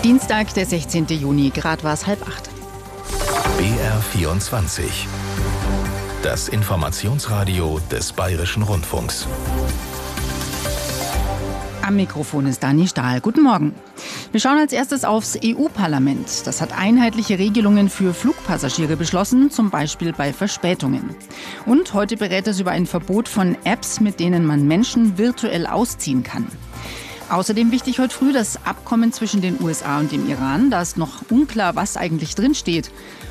Dienstag, der 16. Juni, gerade war es 7:30. BR24. Das Informationsradio des Bayerischen Rundfunks. Am Mikrofon ist Dani Stahl. Guten Morgen. Wir schauen als erstes aufs EU-Parlament. Das hat einheitliche Regelungen für Flugpassagiere beschlossen, zum Beispiel bei Verspätungen. Und heute berät es über ein Verbot von Apps, mit denen man Menschen virtuell ausziehen kann. Außerdem wichtig heute früh das Abkommen zwischen den USA und dem Iran. Da ist noch unklar, was eigentlich drinsteht.